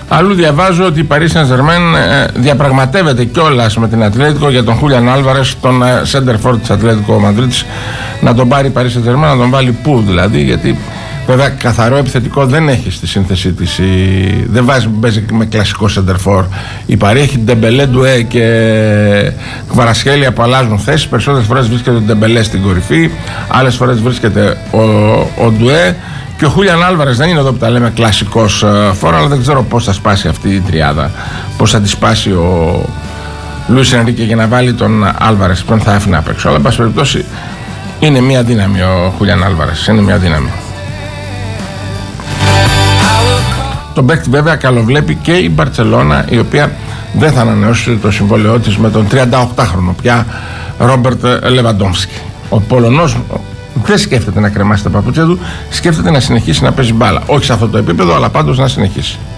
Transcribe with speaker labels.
Speaker 1: Αλλού διαβάζω ότι η Paris Saint-Germain διαπραγματεύεται κιόλας με την Ατλέτικο για τον Χούλιαν Άλβαρες, τον center for της Ατλέτικο Μαδρίτης, να τον πάρει η Paris Saint-Germain, να τον βάλει πού δηλαδή, γιατί βέβαια καθαρό επιθετικό δεν έχει στη σύνθεσή της, δεν παίζει με κλασικό center for. Η Paris έχει Ντεμπελέ, Ντουέ και Κβαρασχέλια που αλλάζουν θέσεις. Περισσότερες φορές βρίσκεται ο Ντεμπελέ στην κορυφή, άλλες φορές βρίσκεται ο Ντουέ. Και ο Χούλιαν Άλβαρες δεν είναι εδώ που τα λέμε κλασικός φόρο, αλλά δεν ξέρω πώς θα σπάσει αυτή η τριάδα. Πώς θα τη σπάσει ο Λουίς Ενρίκε για να βάλει τον Άλβαρες, ποιον θα άφηνε απ' έξω. Αλλά εν πάση περιπτώσει είναι μια δύναμη ο Χούλιαν Άλβαρες. Είναι μια δύναμη. Τον παίκτη βέβαια καλοβλέπει και η Μπαρτσελώνα, η οποία δεν θα ανανεώσει το συμβόλαιό της με τον 38χρονο πια Ρόμπερτ Λεβαντόμσκι. Ο Πολωνός δεν σκέφτεται να κρεμάσει τα παπούτσια του, σκέφτεται να συνεχίσει να παίζει μπάλα. Όχι σε αυτό το επίπεδο, αλλά πάντως να συνεχίσει.